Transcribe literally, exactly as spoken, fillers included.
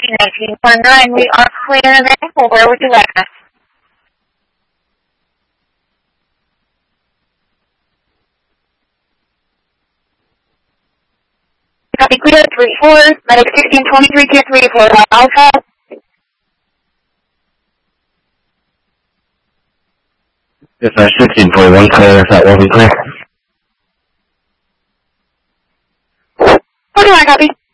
nineteen point nine, we are clear there. Well, where would you like us? Copy clear, three four, medic sixteen twenty-three, tier three four, Alpha. If I sixteen forty-one, clear, if that will be clear. What do I copy?